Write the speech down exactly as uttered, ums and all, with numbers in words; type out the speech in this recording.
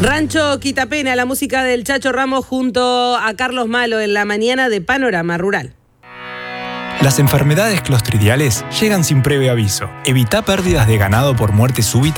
Rancho Quitapena, la música del Chacho Ramos junto a Carlos Malo en la mañana de Panorama Rural. Las enfermedades clostridiales llegan sin previo aviso. Evita pérdidas de ganado por muerte súbita